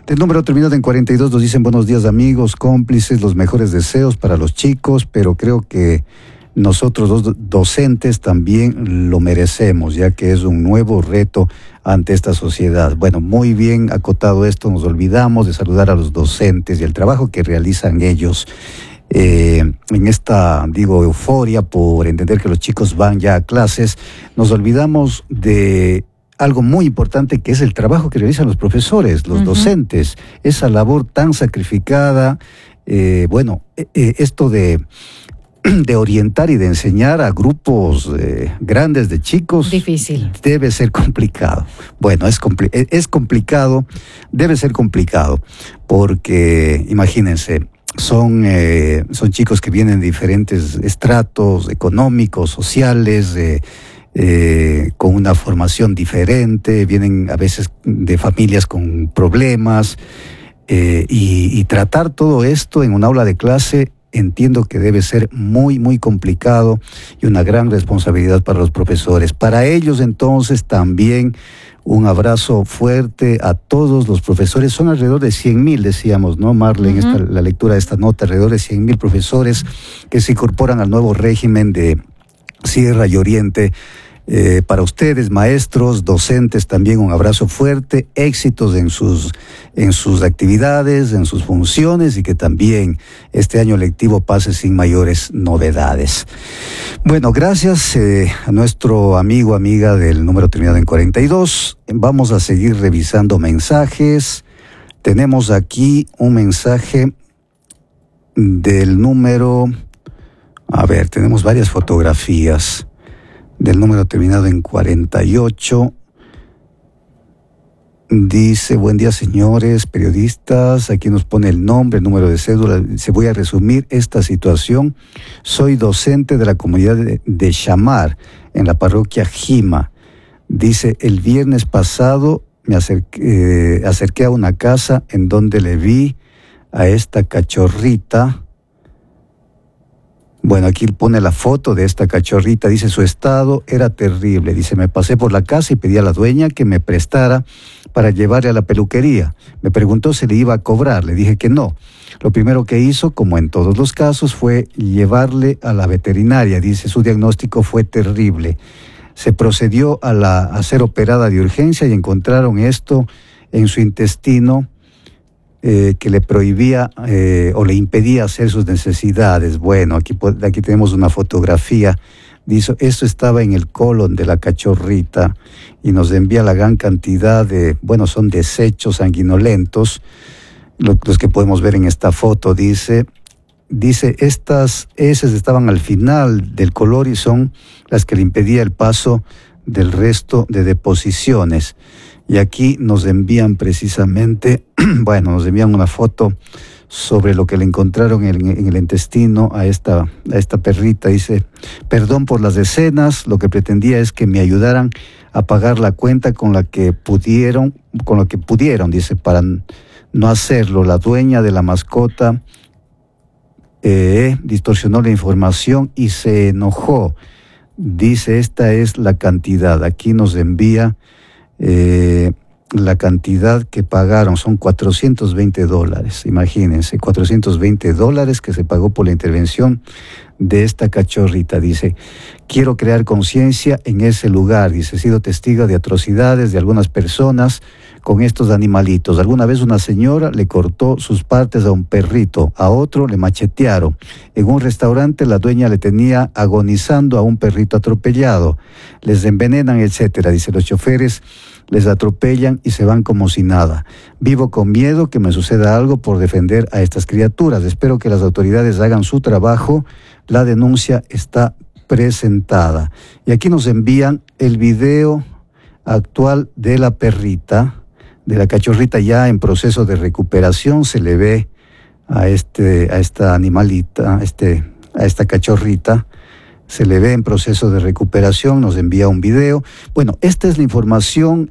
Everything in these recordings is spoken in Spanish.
El número terminado en 42 nos dicen: buenos días amigos, cómplices, los mejores deseos para los chicos, pero creo que nosotros los docentes también lo merecemos, ya que es un nuevo reto ante esta sociedad. Bueno, muy bien acotado esto, nos olvidamos de saludar a los docentes y el trabajo que realizan ellos. En esta, euforia por entender que los chicos van ya a clases, nos olvidamos de algo muy importante, que es el trabajo que realizan los profesores, los docentes, esa labor tan sacrificada. Esto de orientar y de enseñar a grupos grandes de chicos. Difícil. Debe ser complicado. Bueno, es complicado, debe ser complicado, porque imagínense, son chicos que vienen de diferentes estratos económicos, sociales, con una formación diferente, vienen a veces de familias con problemas, y tratar todo esto en un aula de clase, entiendo que debe ser muy, muy complicado y una gran responsabilidad para los profesores. Para ellos, entonces, también un abrazo fuerte a todos los profesores. Son alrededor de 100,000, decíamos, ¿no, Marlene? La lectura de esta nota, alrededor de 100,000 profesores que se incorporan al nuevo régimen de Sierra y Oriente. Para ustedes, maestros, docentes, también un abrazo fuerte, éxitos en sus actividades, en sus funciones, y que también este año lectivo pase sin mayores novedades. Bueno, gracias a nuestro amiga del número terminado en 42. Vamos a seguir revisando mensajes. Tenemos aquí un mensaje del número, tenemos varias fotografías del número terminado en 48. Dice: buen día señores periodistas, aquí nos pone el nombre, el número de cédula. Se voy a resumir esta situación. Soy docente de la comunidad de Chamar, en la parroquia Jima. Dice: el viernes pasado me acerqué a una casa en donde le vi a esta cachorrita. Bueno, aquí pone la foto de esta cachorrita. Dice: su estado era terrible. Dice: me pasé por la casa y pedí a la dueña que me prestara para llevarle a la peluquería. Me preguntó si le iba a cobrar. Le dije que no. Lo primero que hizo, como en todos los casos, fue llevarle a la veterinaria. Dice: su diagnóstico fue terrible. Se procedió a ser operada de urgencia y encontraron esto en su intestino, que le prohibía o le impedía hacer sus necesidades. Bueno, aquí tenemos una fotografía. Dice: esto estaba en el colon de la cachorrita, y nos envía la gran cantidad de, son desechos sanguinolentos, los que podemos ver en esta foto. Dice, estas heces estaban al final del colon y son las que le impedía el paso del resto de deposiciones. Y aquí nos envían precisamente, nos envían una foto sobre lo que le encontraron en el intestino a esta perrita. Dice: perdón por las escenas, lo que pretendía es que me ayudaran a pagar la cuenta con lo que pudieron, dice, para no hacerlo. La dueña de la mascota distorsionó la información y se enojó. Dice: esta es la cantidad. Aquí nos envía la cantidad que pagaron, son $420. Imagínense, $420 que se pagó por la intervención de esta cachorrita. Dice: quiero crear conciencia en ese lugar. Dice: he sido testigo de atrocidades de algunas personas con estos animalitos. Alguna vez una señora le cortó sus partes a un perrito, a otro le machetearon. En un restaurante la dueña le tenía agonizando a un perrito atropellado. Les envenenan, etcétera. Dice: los choferes les atropellan y se van como si nada. Vivo con miedo que me suceda algo por defender a estas criaturas. Espero que las autoridades hagan su trabajo. La denuncia está presentada. Y aquí nos envían el video actual de la perrita, de la cachorrita ya en proceso de recuperación. Se le ve a esta animalita, a esta cachorrita, se le ve en proceso de recuperación. Nos envía un video. Bueno, esta es la información,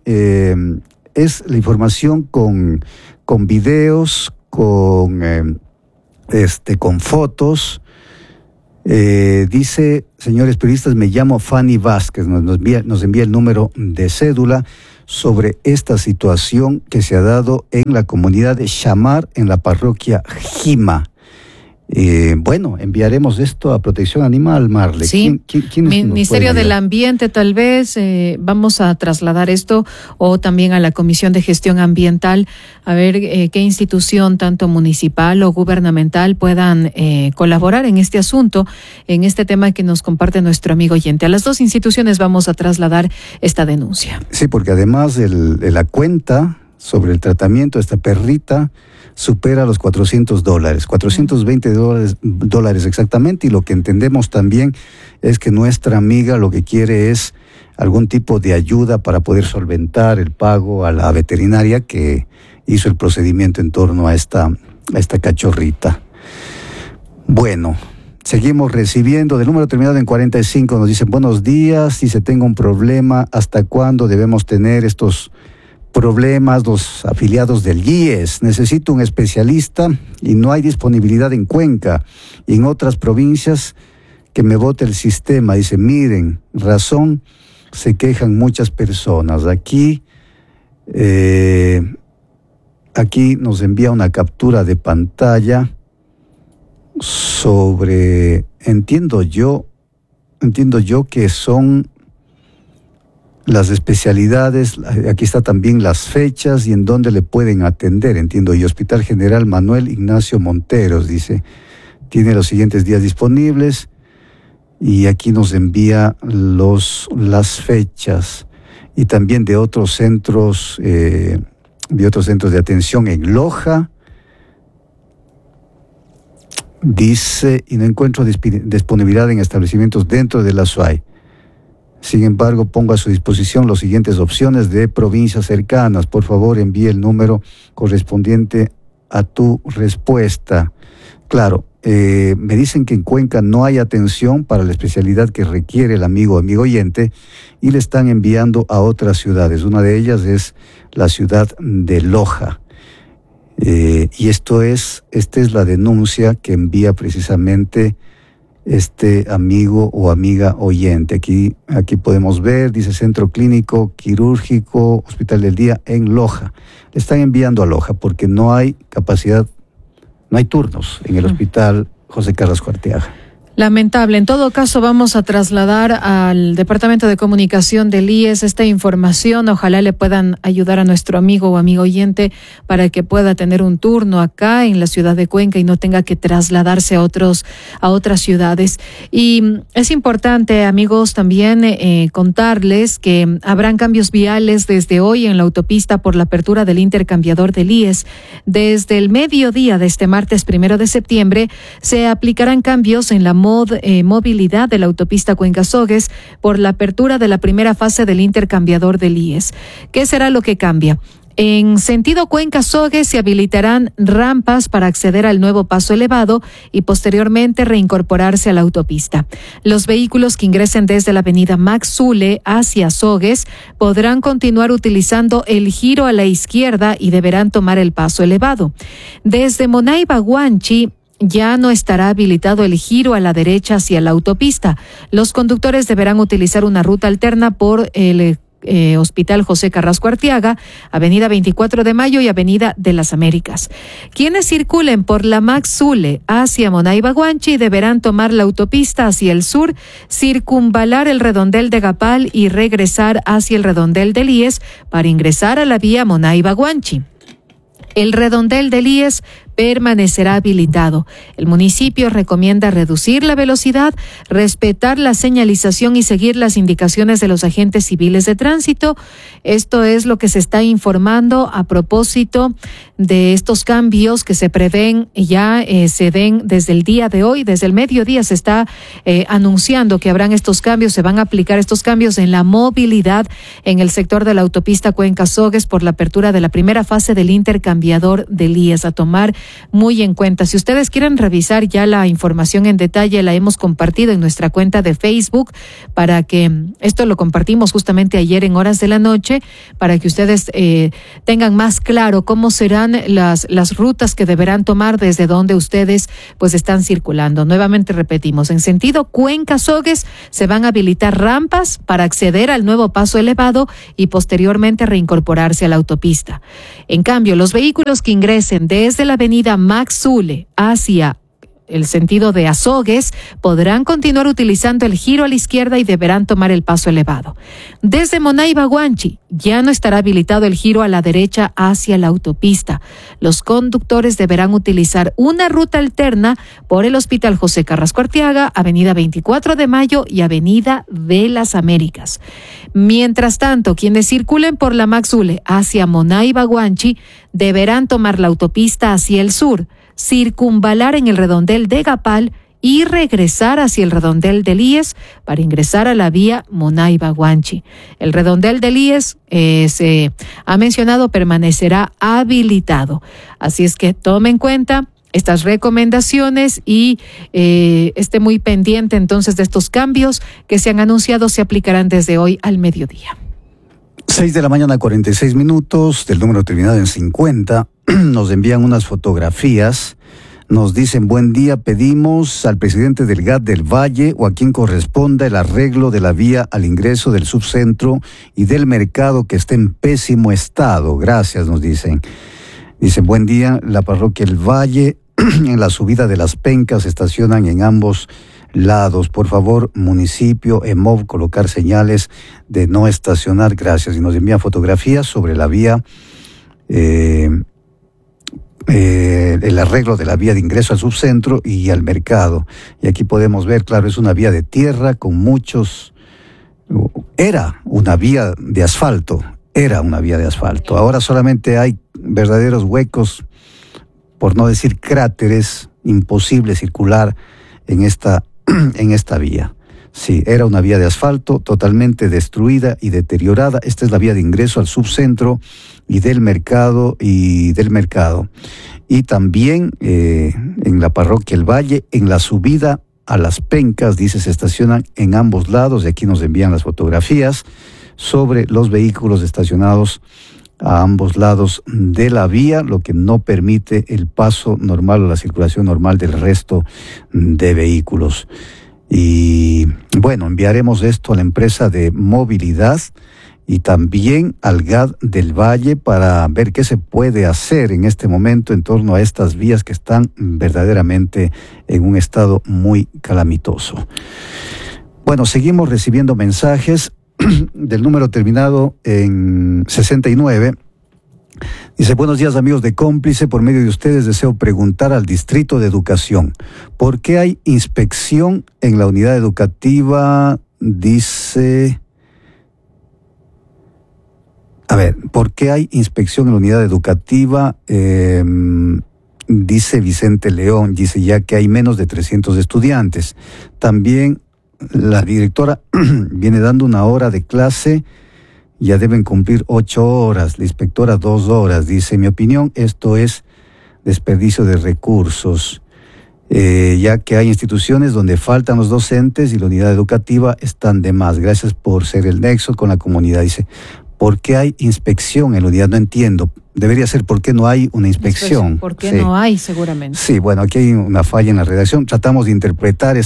con videos, con fotos. Dice, señores periodistas, me llamo Fanny Vázquez, nos envía el número de cédula sobre esta situación que se ha dado en la comunidad de Xamar, en la parroquia Jima. Bueno, enviaremos esto a Protección Animal, Marle. Sí, ¿Quién Ministerio del Ambiente tal vez, vamos a trasladar esto, o también a la Comisión de Gestión Ambiental, a ver qué institución, tanto municipal o gubernamental, puedan colaborar en este asunto, en este tema que nos comparte nuestro amigo oyente. A las dos instituciones vamos a trasladar esta denuncia. Sí, porque además de la cuenta sobre el tratamiento de esta perrita, supera los $400, $420 exactamente, y lo que entendemos también es que nuestra amiga lo que quiere es algún tipo de ayuda para poder solventar el pago a la veterinaria que hizo el procedimiento en torno a esta cachorrita. Bueno, seguimos recibiendo. Del número terminado en 45 nos dicen: buenos días, si se tenga un problema, ¿hasta cuándo debemos tener estos problemas los afiliados del IES? Necesito un especialista y no hay disponibilidad en Cuenca y en otras provincias que me vote el sistema. Dice, miren, razón, se quejan muchas personas. Aquí nos envía una captura de pantalla sobre, entiendo yo que son las especialidades. Aquí está también las fechas y en dónde le pueden atender, entiendo yo. Hospital General Manuel Ignacio Monteros, dice, tiene los siguientes días disponibles, y aquí nos envía las fechas, y también de otros centros de atención en Loja. Dice, y no encuentro disponibilidad en establecimientos dentro de la SUAY. Sin embargo, pongo a su disposición las siguientes opciones de provincias cercanas. Por favor, envíe el número correspondiente a tu respuesta. Claro, me dicen que en Cuenca no hay atención para la especialidad que requiere el amigo oyente, y le están enviando a otras ciudades. Una de ellas es la ciudad de Loja. Y esta es la denuncia que envía precisamente este amigo o amiga oyente. Aquí podemos ver, dice Centro Clínico Quirúrgico Hospital del Día en Loja. Le están enviando a Loja porque no hay capacidad, no hay turnos en el Hospital José Carrasco Arteaga. Lamentable. En todo caso, vamos a trasladar al Departamento de Comunicación del IES esta información. Ojalá le puedan ayudar a nuestro amigo o amigo oyente para que pueda tener un turno acá en la ciudad de Cuenca y no tenga que trasladarse a otras ciudades. Y es importante, amigos, también contarles que habrán cambios viales desde hoy en la autopista por la apertura del intercambiador del IES. Desde el mediodía de este martes 1 de septiembre se aplicarán cambios en la movilidad de la autopista Cuenca-Sogues por la apertura de la primera fase del intercambiador del IES. ¿Qué será lo que cambia? En sentido Cuenca-Sogues se habilitarán rampas para acceder al nuevo paso elevado y posteriormente reincorporarse a la autopista. Los vehículos que ingresen desde la avenida Max Zule hacia Sogues podrán continuar utilizando el giro a la izquierda y deberán tomar el paso elevado. Desde Monaiba-Guanchi ya no estará habilitado el giro a la derecha hacia la autopista. Los conductores deberán utilizar una ruta alterna por el Hospital José Carrasco Arteaga, Avenida 24 de Mayo y Avenida de las Américas. Quienes circulen por la Max Zule hacia Monaiba-Guanchi deberán tomar la autopista hacia el sur, circunvalar el redondel de Gapal y regresar hacia el redondel del IES para ingresar a la vía Monaiba-Guanchi. El redondel del IES permanecerá habilitado. El municipio recomienda reducir la velocidad, respetar la señalización y seguir las indicaciones de los agentes civiles de tránsito. Esto es lo que se está informando a propósito de estos cambios que se prevén ya se den desde el día de hoy. Desde el mediodía se está anunciando que habrán estos cambios, se van a aplicar estos cambios en la movilidad en el sector de la autopista Cuenca-Sogues por la apertura de la primera fase del intercambiador del IES. A tomar muy en cuenta. Si ustedes quieren revisar ya la información en detalle, la hemos compartido en nuestra cuenta de Facebook, para que esto lo compartimos justamente ayer en horas de la noche, para que ustedes tengan más claro cómo serán las rutas que deberán tomar desde donde ustedes pues están circulando. Nuevamente repetimos, en sentido Cuenca-Sogues se van a habilitar rampas para acceder al nuevo paso elevado y posteriormente reincorporarse a la autopista. En cambio, los vehículos que ingresen desde la avenida Max Zule hacia el sentido de Azogues podrán continuar utilizando el giro a la izquierda y deberán tomar el paso elevado. Desde Monaiba-Guanchi ya no estará habilitado el giro a la derecha hacia la autopista. Los conductores deberán utilizar una ruta alterna por el Hospital José Carrasco Arteaga, Avenida 24 de Mayo y Avenida de las Américas. Mientras tanto, quienes circulen por la Max Zule hacia Monaiba-Guanchi deberán tomar la autopista hacia el sur, circunvalar en el redondel de Gapal y regresar hacia el redondel del IES para ingresar a la vía Monaiba-Guanchi. El redondel del IES, se ha mencionado, permanecerá habilitado. Así es que tome en cuenta estas recomendaciones y esté muy pendiente entonces de estos cambios que se han anunciado, se aplicarán desde hoy al mediodía. 6 de la mañana, 46 minutos, del número terminado en 50. Nos envían unas fotografías, nos dicen: buen día, pedimos al presidente del GAT del Valle o a quien corresponda el arreglo de la vía al ingreso del subcentro y del mercado, que está en pésimo estado. Gracias, nos dicen. Dicen: buen día, la parroquia El Valle, en la subida de las Pencas, estacionan en ambos lados. Por favor, municipio, EMOV, colocar señales de no estacionar. Gracias. Y nos envían fotografías sobre la vía, el arreglo de la vía de ingreso al subcentro y al mercado. Y aquí podemos ver, claro, es una vía de tierra con era una vía de asfalto, ahora solamente hay verdaderos huecos, por no decir cráteres, imposible circular en esta vía. Sí, era una vía de asfalto totalmente destruida y deteriorada. Esta es la vía de ingreso al subcentro y del mercado. Y también en la parroquia El Valle, en la subida a las Pencas, dice, se estacionan en ambos lados. Y aquí nos envían las fotografías sobre los vehículos estacionados a ambos lados de la vía, lo que no permite el paso normal o la circulación normal del resto de vehículos. Y bueno, enviaremos esto a la empresa de movilidad y también al GAT del Valle para ver qué se puede hacer en este momento en torno a estas vías que están verdaderamente en un estado muy calamitoso. Bueno, seguimos recibiendo mensajes del número terminado en 69. Dice: buenos días, amigos de Cómplice, por medio de ustedes deseo preguntar al Distrito de Educación, ¿por qué hay inspección en la unidad educativa? Dice, ¿por qué hay inspección en la unidad educativa? Dice Vicente León, dice, ya que hay menos de 300 estudiantes. También la directora viene dando una hora de clase, ya deben cumplir 8 horas, la inspectora 2 horas. Dice: en mi opinión, esto es desperdicio de recursos, ya que hay instituciones donde faltan los docentes y la unidad educativa están de más. Gracias por ser el nexo con la comunidad. Dice: ¿por qué hay inspección en la unidad? No entiendo. Debería ser ¿por qué no hay una inspección? ¿Por qué no hay, seguramente? Sí, bueno, aquí hay una falla en la redacción. Tratamos de interpretar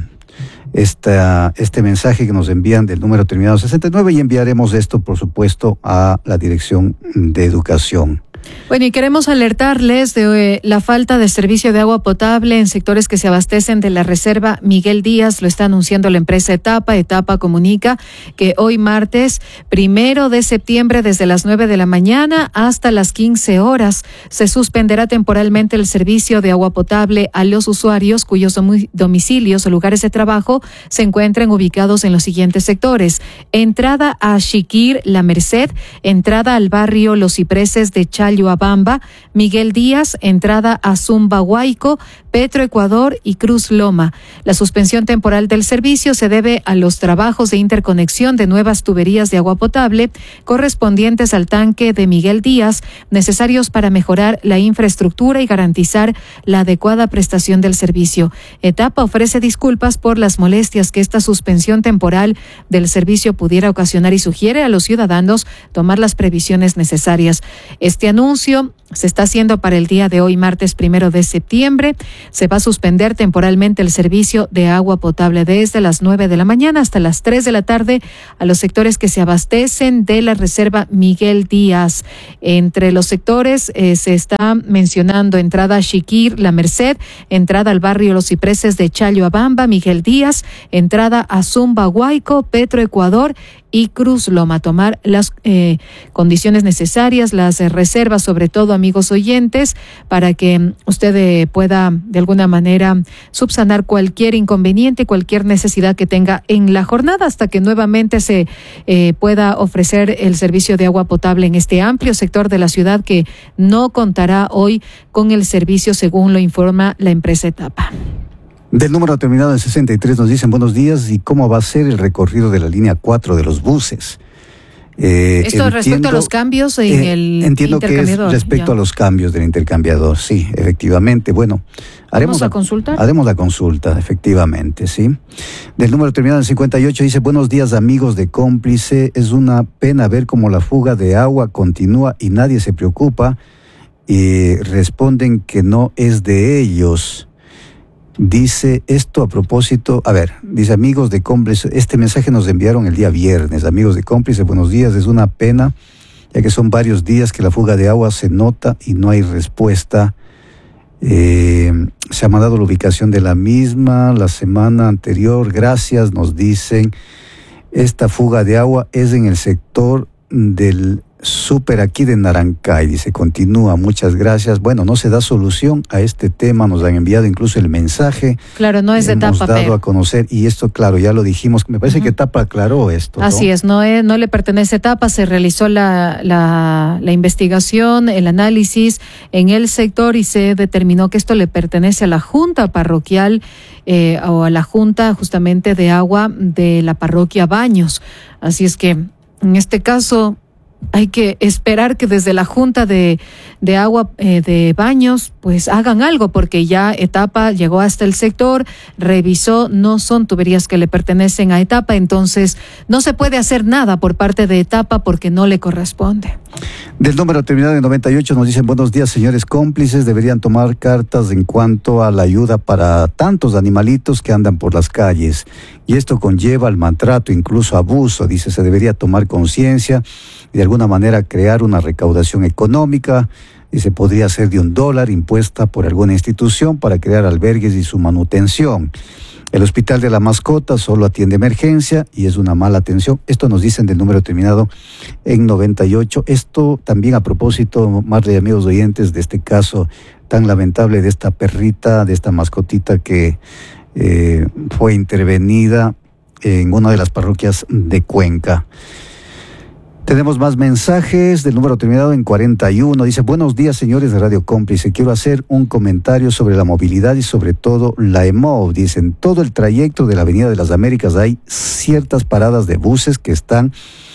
este mensaje que nos envían del número terminado 69 y enviaremos esto, por supuesto, a la Dirección de Educación. Bueno, y queremos alertarles de la falta de servicio de agua potable en sectores que se abastecen de la reserva Miguel Díaz. Lo está anunciando la empresa Etapa. Etapa comunica que hoy martes 1 de septiembre, desde las 9 de la mañana hasta las 15 horas, se suspenderá temporalmente el servicio de agua potable a los usuarios cuyos domicilios o lugares de trabajo se encuentren ubicados en los siguientes sectores: entrada a Xiquir, La Merced, entrada al barrio Los Cipreses de Chalhuabamba, Miguel Díaz, entrada a Zumbahuayco, Petroecuador y Cruz Loma. La suspensión temporal del servicio se debe a los trabajos de interconexión de nuevas tuberías de agua potable correspondientes al tanque de Miguel Díaz, necesarios para mejorar la infraestructura y garantizar la adecuada prestación del servicio. Etapa ofrece disculpas por las molestias que esta suspensión temporal del servicio pudiera ocasionar y sugiere a los ciudadanos tomar las previsiones necesarias. Este anuncio se está haciendo para el día de hoy, martes 1 de septiembre. Se va a suspender temporalmente el servicio de agua potable desde las 9 de la mañana hasta las 3 de la tarde a los sectores que se abastecen de la reserva Miguel Díaz. Entre los sectores se está mencionando entrada a Chiquir, La Merced, entrada al barrio Los Cipreses de Chayoabamba, Miguel Díaz, entrada a Zumba Huayco, Petroecuador y Cruz Loma. Tomar las condiciones necesarias, las reservas, sobre todo, amigos oyentes, para que usted pueda de alguna manera subsanar cualquier inconveniente, cualquier necesidad que tenga en la jornada, hasta que nuevamente se pueda ofrecer el servicio de agua potable en este amplio sector de la ciudad que no contará hoy con el servicio, según lo informa la empresa Etapa. Del número terminado en 63 nos dicen buenos días y cómo va a ser el recorrido de la línea 4 de los buses. Esto respecto a los cambios en el entiendo intercambiador. Que es respecto ya. A los cambios del intercambiador, sí, efectivamente. Bueno, haremos la consulta. Haremos la consulta, efectivamente, sí. Del número terminado en 58 dice buenos días amigos de Cómplice, es una pena ver cómo la fuga de agua continúa y nadie se preocupa y responden que no es de ellos. Dice esto a propósito, dice amigos de Cómplice, este mensaje nos enviaron el día viernes, amigos de Cómplice, buenos días, es una pena, ya que son varios días que la fuga de agua se nota y no hay respuesta. Se ha mandado la ubicación de la misma la semana anterior, gracias, nos dicen, esta fuga de agua es en el sector del súper aquí de Narancay, dice, continúa, muchas gracias. Bueno, no se da solución a este tema, nos han enviado incluso el mensaje. Claro, no es de Etapa. Hemos dado a conocer, y esto, claro, ya lo dijimos, me parece que Etapa aclaró esto. Así es, no le pertenece a Etapa, se realizó la investigación, el análisis en el sector y se determinó que esto le pertenece a la Junta Parroquial o a la Junta justamente de Agua de la Parroquia Baños. Así es que, en este caso, hay que esperar que desde la Junta de Agua de Baños pues hagan algo, porque ya Etapa llegó hasta el sector, revisó, no son tuberías que le pertenecen a Etapa, entonces no se puede hacer nada por parte de Etapa porque no le corresponde. Del número terminado en 98 nos dicen buenos días señores Cómplices, deberían tomar cartas en cuanto a la ayuda para tantos animalitos que andan por las calles y esto conlleva el maltrato, incluso abuso, dice, se debería tomar conciencia y de alguna manera crear una recaudación económica, y se podría hacer de $1 impuesta por alguna institución para crear albergues y su manutención. El hospital de la mascota solo atiende emergencia y es una mala atención. Esto nos dicen del número terminado en 98. Esto también a propósito, Marley y amigos oyentes, de este caso tan lamentable de esta perrita, de esta mascotita que fue intervenida en una de las parroquias de Cuenca. Tenemos más mensajes del número terminado en 41. Dice, buenos días señores de Radio Cómplice, quiero hacer un comentario sobre la movilidad y sobre todo la EMOV. Dicen, todo el trayecto de la Avenida de las Américas hay ciertas paradas de buses que están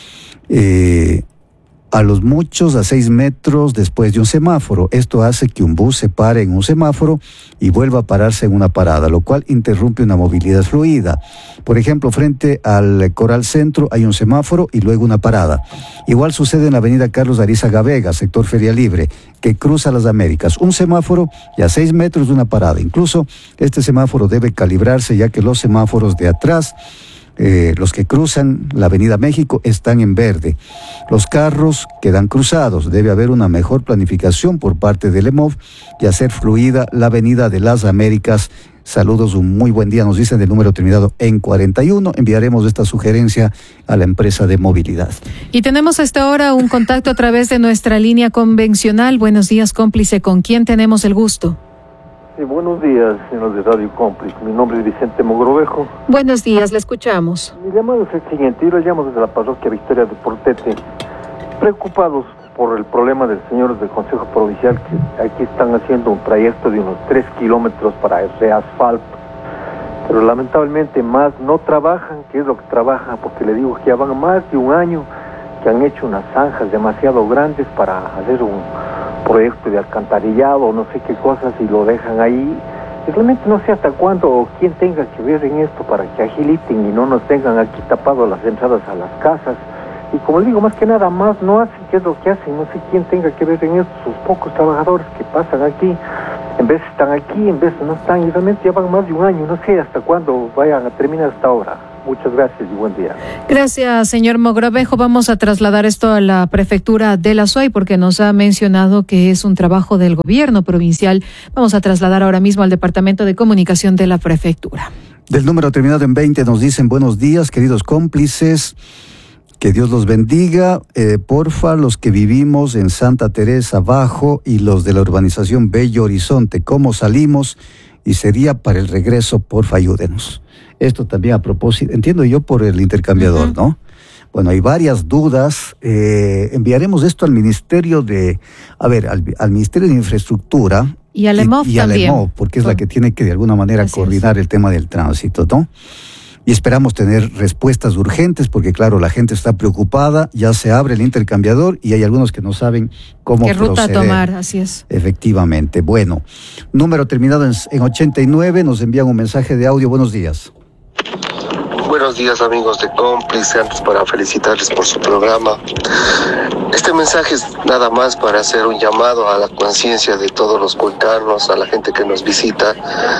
a los muchos a 6 metros después de un semáforo. Esto hace que un bus se pare en un semáforo y vuelva a pararse en una parada, lo cual interrumpe una movilidad fluida. Por ejemplo, frente al Coral Centro hay un semáforo y luego una parada. Igual sucede en la avenida Carlos Arizaga Vega, sector Feria Libre, que cruza las Américas. Un semáforo y a 6 metros de una parada. Incluso este semáforo debe calibrarse, ya que los semáforos de atrás, los que cruzan la Avenida México, están en verde. Los carros quedan cruzados. Debe haber una mejor planificación por parte del EMOV y hacer fluida la Avenida de las Américas. Saludos, un muy buen día, nos dicen del número terminado en 41. Enviaremos esta sugerencia a la empresa de movilidad. Y tenemos a esta hora un contacto a través de nuestra línea convencional. Buenos días, Cómplice. ¿Con quién tenemos el gusto? Sí, buenos días, señores de Radio Cómplice. Mi nombre es Vicente Mogrovejo. Buenos días, le escuchamos. Mi llamado es el siguiente. Yo le llamo desde la parroquia Victoria de Portete. Preocupados por el problema del señor del Consejo Provincial, que aquí están haciendo un trayecto de unos 3 kilómetros para el reasfalto. Pero lamentablemente más no trabajan, que es lo que trabajan, porque le digo que ya van más de un año que han hecho unas zanjas demasiado grandes para hacer un proyecto de alcantarillado o no sé qué cosas y lo dejan ahí. Y realmente no sé hasta cuándo o quién tenga que ver en esto para que agiliten y no nos tengan aquí tapados las entradas a las casas. Y como le digo, más que nada más no hacen, ¿qué es lo que hacen? No sé quién tenga que ver en esto, sus pocos trabajadores que pasan aquí, en vez están aquí, en vez no están, y realmente ya van más de un año, no sé hasta cuándo vayan a terminar esta obra. Muchas gracias y buen día. Gracias, señor Mogrovejo. Vamos a trasladar esto a la prefectura de la SUAY porque nos ha mencionado que es un trabajo del gobierno provincial. Vamos a trasladar ahora mismo al Departamento de Comunicación de la prefectura. Del número terminado en 20 nos dicen: buenos días, queridos cómplices. Que Dios los bendiga. Porfa, los que vivimos en Santa Teresa Bajo y los de la urbanización Bello Horizonte, ¿cómo salimos? Y sería para el regreso, porfa, ayúdenos. Esto también a propósito, entiendo yo por el intercambiador, ¿no? Bueno, hay varias dudas. Enviaremos esto al Ministerio al Ministerio de Infraestructura. Y al EMOV también. Al EMOV, porque es la que tiene que de alguna manera coordinar el tema del tránsito, ¿no? Y esperamos tener respuestas urgentes porque, claro, la gente está preocupada, ya se abre el intercambiador y hay algunos que no saben cómo proceder. ¿Qué ruta tomar? Así es. Efectivamente. Bueno, número terminado en 89, nos envían un mensaje de audio. Buenos días. Buenos días, amigos de Cómplice, antes para felicitarles por su programa. Este mensaje es nada más para hacer un llamado a la conciencia de todos los cuencanos, a la gente que nos visita.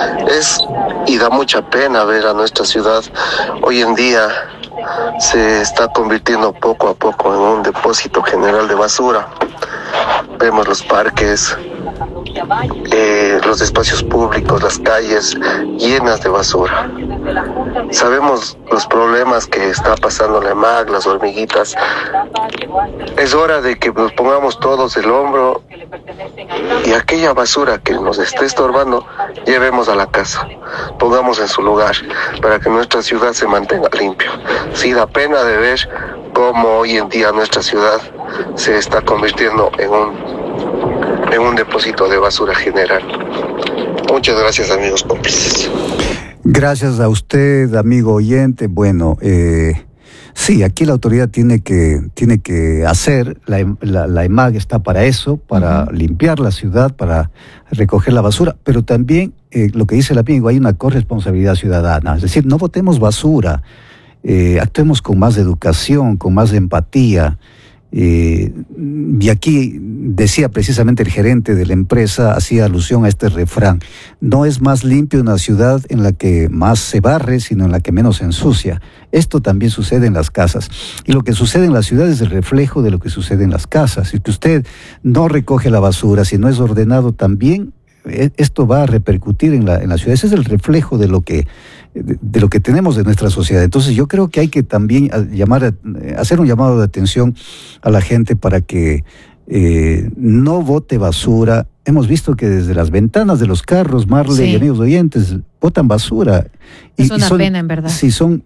Y da mucha pena ver a nuestra ciudad hoy en día se está convirtiendo poco a poco en un depósito general de basura. Vemos los parques, los espacios públicos, las calles llenas de basura. Sabemos los problemas que está pasando la EMAG, las hormiguitas. Es hora de que nos pongamos todos el hombro y aquella basura que nos esté estorbando, llevemos a la casa, pongamos en su lugar para que nuestra ciudad se mantenga limpia. Sí, da pena de ver cómo hoy en día nuestra ciudad se está convirtiendo en un depósito de basura general. Muchas gracias, amigos cómplices. Gracias a usted, amigo oyente. Bueno, sí, aquí la autoridad tiene que hacer, la EMAG está para eso, para limpiar la ciudad, para recoger la basura, pero también lo que dice el amigo, hay una corresponsabilidad ciudadana, es decir, no botemos basura, actuemos con más educación, con más empatía. Y aquí decía precisamente el gerente de la empresa, hacía alusión a este refrán: no es más limpio una ciudad en la que más se barre, sino en la que menos se ensucia. Esto también sucede en las casas. Y lo que sucede en la ciudad es el reflejo de lo que sucede en las casas. Si usted no recoge la basura, si no es ordenado, también esto va a repercutir en la ciudad. Ese es el reflejo de lo que tenemos de nuestra sociedad. Entonces yo creo que hay que también hacer un llamado de atención a la gente para que no bote basura. Hemos visto que desde las ventanas de los carros, Marley y amigos oyentes, botan basura. Es una pena, en verdad. Sí, son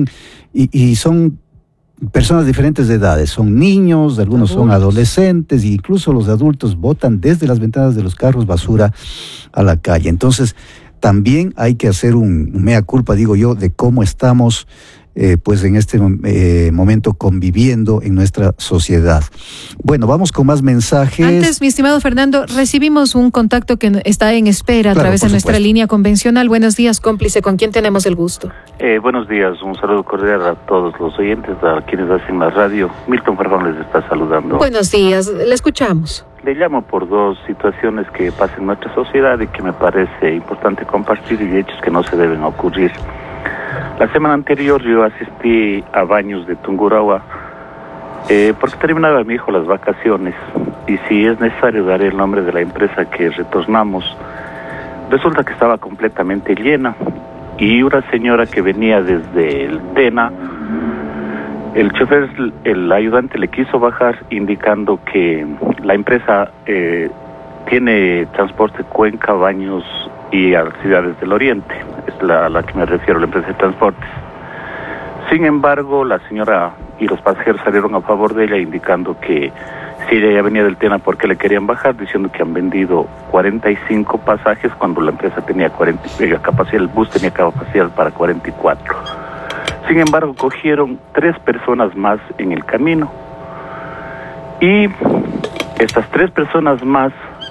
personas de diferentes edades, son niños, algunos son adolescentes, e incluso los adultos botan desde las ventanas de los carros basura a la calle. Entonces, también hay que hacer un mea culpa, digo yo, de cómo estamos pues en este momento conviviendo en nuestra sociedad. Bueno, vamos con más mensajes. Antes, mi estimado Fernando, recibimos un contacto que está en espera a través de nuestra línea convencional. Buenos días, cómplice, ¿con quién tenemos el gusto? Buenos días, un saludo cordial a todos los oyentes, a quienes hacen la radio. Milton Ferrón les está saludando. Buenos días, le escuchamos. Le llamo por dos situaciones que pasan en nuestra sociedad y que me parece importante compartir, y hechos que no se deben ocurrir. La semana anterior yo asistí a baños de Tungurahua porque terminaba mi hijo las vacaciones, y si es necesario daré el nombre de la empresa que retornamos. Resulta que estaba completamente llena, y una señora que venía desde el Tena, el chofer, el ayudante le quiso bajar indicando que la empresa tiene transporte Cuenca, Baños y a las ciudades del Oriente. Es a la que me refiero, la empresa de transportes. Sin embargo, la señora y los pasajeros salieron a favor de ella, indicando que si ella ya venía del Tena, ¿por qué le querían bajar? Diciendo que han vendido 45 pasajes cuando la empresa tenía capacidad, el bus tenía capacidad para 44. Sin embargo, cogieron 3 personas más en el camino. Y estas 3 personas más,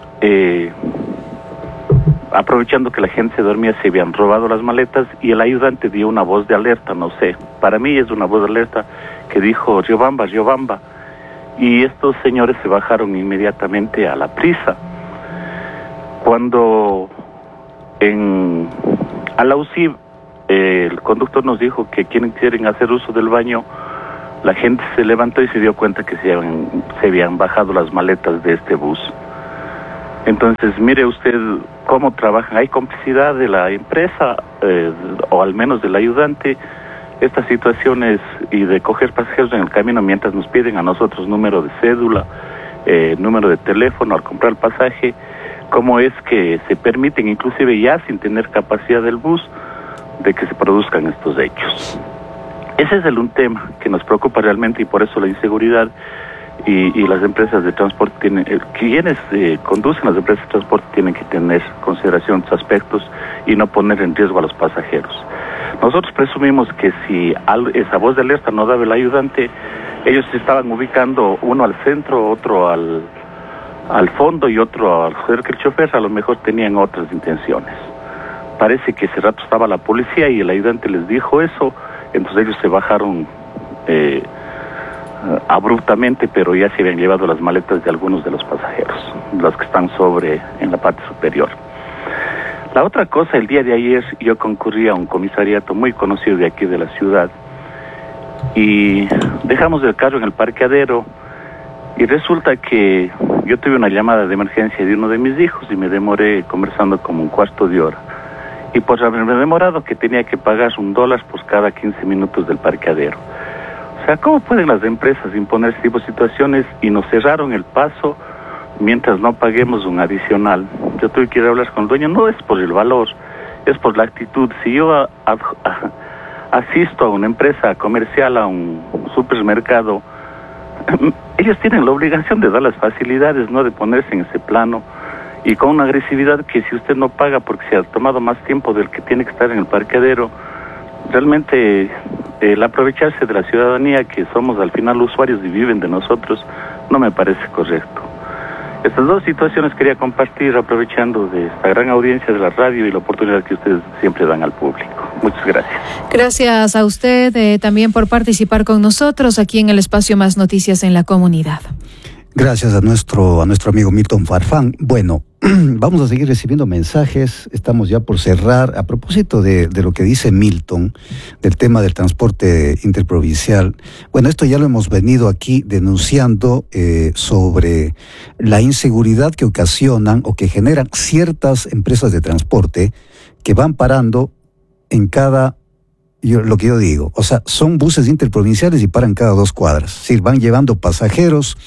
aprovechando que la gente se dormía, se habían robado las maletas y el ayudante dio una voz de alerta, no sé, para mí es una voz de alerta que dijo Riobamba, Riobamba, y estos señores se bajaron inmediatamente a la prisa. Cuando a la UCI el conductor nos dijo que quienes quieren hacer uso del baño, la gente se levantó y se dio cuenta que se habían bajado las maletas de este bus. Entonces, mire usted cómo trabajan. Hay complicidad de la empresa, o al menos del ayudante. Estas situaciones y de coger pasajeros en el camino mientras nos piden a nosotros número de cédula, número de teléfono al comprar el pasaje, cómo es que se permiten, inclusive ya sin tener capacidad del bus, de que se produzcan estos hechos. Ese es un tema que nos preocupa realmente, y por eso la inseguridad y las empresas de transporte tienen, quienes conducen las empresas de transporte tienen que tener consideración de estos aspectos y no poner en riesgo a los pasajeros. Nosotros presumimos que si esa voz de alerta no daba el ayudante, ellos se estaban ubicando uno al centro, otro al fondo y otro al cerca del chofer, a lo mejor tenían otras intenciones. Parece que ese rato estaba la policía y el ayudante les dijo eso, entonces ellos se bajaron abruptamente, pero ya se habían llevado las maletas de algunos de los pasajeros, las que están en la parte superior. La otra cosa, el día de ayer yo concurrí a un comisariato muy conocido de aquí de la ciudad y dejamos el carro en el parqueadero y resulta que yo tuve una llamada de emergencia de uno de mis hijos y me demoré conversando como un cuarto de hora. Y por haberme demorado que tenía que pagar $1 por cada 15 minutos del parqueadero. O sea, ¿cómo pueden las empresas imponer este tipo de situaciones? Y nos cerraron el paso mientras no paguemos un adicional. Yo tuve que ir a hablar con el dueño, no es por el valor, es por la actitud. Si yo asisto a una empresa comercial, a un supermercado, ellos tienen la obligación de dar las facilidades, no de ponerse en ese plano, y con una agresividad que si usted no paga porque se ha tomado más tiempo del que tiene que estar en el parqueadero, realmente el aprovecharse de la ciudadanía, que somos al final usuarios y viven de nosotros, no me parece correcto. Estas dos situaciones quería compartir aprovechando de esta gran audiencia de la radio y la oportunidad que ustedes siempre dan al público. Muchas gracias. Gracias a usted también por participar con nosotros aquí en el espacio Más Noticias en la Comunidad. Gracias a nuestro amigo Milton Farfán. Bueno, vamos a seguir recibiendo mensajes. Estamos ya por cerrar. A propósito de lo que dice Milton, del tema del transporte interprovincial. Bueno, esto ya lo hemos venido aquí denunciando sobre la inseguridad que ocasionan o que generan ciertas empresas de transporte que van parando en lo que yo digo. O sea, son buses interprovinciales y paran cada 2 cuadras. Es decir, van llevando pasajeros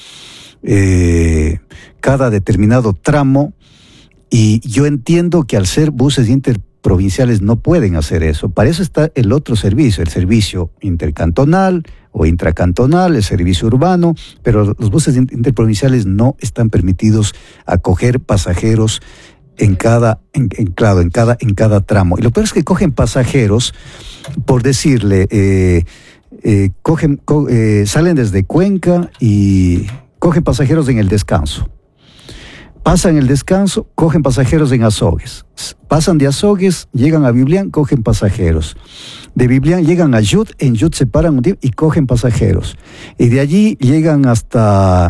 cada determinado tramo, y yo entiendo que al ser buses interprovinciales no pueden hacer eso. Para eso está el otro servicio, el servicio intercantonal o intracantonal, el servicio urbano, pero los buses interprovinciales no están permitidos acoger pasajeros en cada tramo. Y lo peor es que cogen pasajeros, por decirle, salen desde Cuenca y cogen pasajeros en el descanso. Pasan el descanso, cogen pasajeros en Azogues. Pasan de Azogues, llegan a Biblián, cogen pasajeros. De Biblián llegan a Yut, en Yut se paran un día y cogen pasajeros. Y de allí llegan hasta,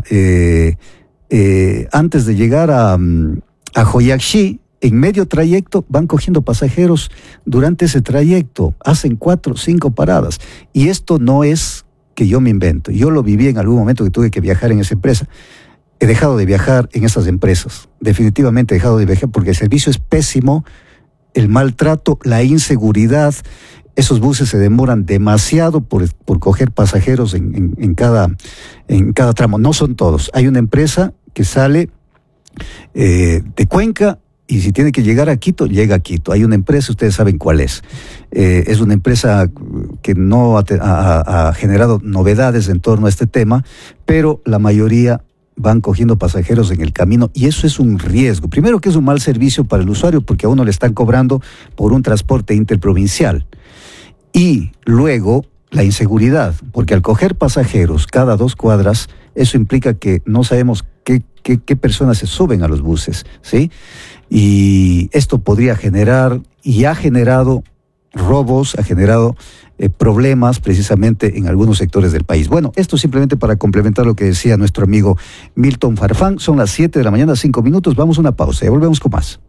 antes de llegar a Joyaxí, en medio trayecto van cogiendo pasajeros durante ese trayecto. Hacen 4 o 5 paradas. Y esto no es que yo me invento. Yo lo viví en algún momento que tuve que viajar en esa empresa. He dejado de viajar en esas empresas. Definitivamente he dejado de viajar porque el servicio es pésimo, el maltrato, la inseguridad. Esos buses se demoran demasiado por coger pasajeros en cada tramo. No son todos. Hay una empresa que sale de Cuenca y si tiene que llegar a Quito, llega a Quito. Hay una empresa, ustedes saben cuál es. Es una empresa que no ha generado novedades en torno a este tema, pero la mayoría van cogiendo pasajeros en el camino y eso es un riesgo. Primero que es un mal servicio para el usuario porque a uno le están cobrando por un transporte interprovincial. Y luego la inseguridad, porque al coger pasajeros cada 2 cuadras, eso implica que no sabemos qué personas se suben a los buses, ¿sí? Y esto podría generar, y ha generado robos, ha generado problemas precisamente en algunos sectores del país. Bueno, esto simplemente para complementar lo que decía nuestro amigo Milton Farfán. Son las 7 de la mañana, 5 minutos. Vamos a una pausa y volvemos con más.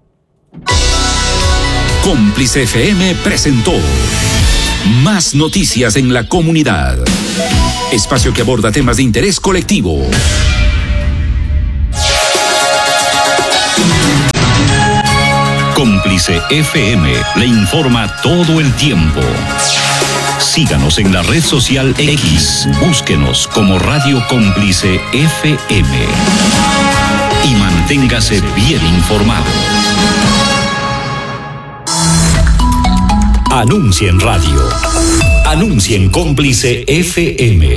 Cómplice FM presentó Más Noticias en la Comunidad. Espacio que aborda temas de interés colectivo. Cómplice FM le informa todo el tiempo. Síganos en la red social X. Búsquenos como Radio Cómplice FM. Y manténgase bien informado. Anuncia en radio. Anuncia en Cómplice FM.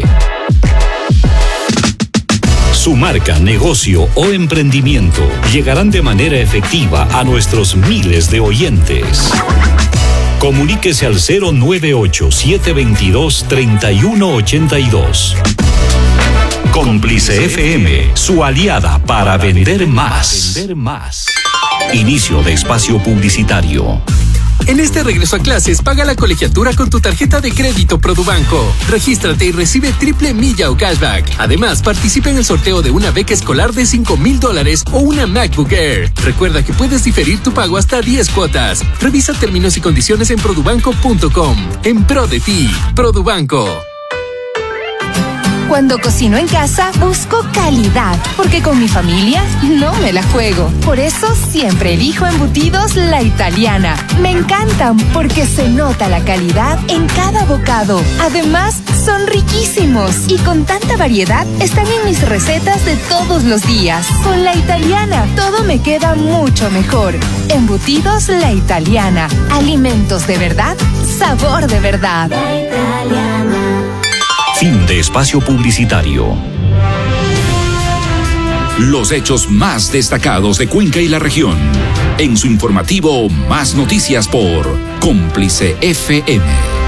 Su marca, negocio o emprendimiento llegarán de manera efectiva a nuestros miles de oyentes. Comuníquese al 098-722-3182. Cómplice FM, su aliada para vender más. Inicio de espacio publicitario. En este regreso a clases, paga la colegiatura con tu tarjeta de crédito Produbanco. Regístrate y recibe triple milla o cashback. Además, participa en el sorteo de una beca escolar de $5,000 o una MacBook Air. Recuerda que puedes diferir tu pago hasta 10 cuotas. Revisa términos y condiciones en produbanco.com. En pro de ti, Produbanco. Cuando cocino en casa, busco calidad, porque con mi familia no me la juego. Por eso siempre elijo Embutidos La Italiana. Me encantan porque se nota la calidad en cada bocado. Además, son riquísimos y con tanta variedad están en mis recetas de todos los días. Con La Italiana, todo me queda mucho mejor. Embutidos La Italiana. Alimentos de verdad, sabor de verdad. La Italiana. Fin de espacio publicitario. Los hechos más destacados de Cuenca y la región. En su informativo Más Noticias por Cómplice FM.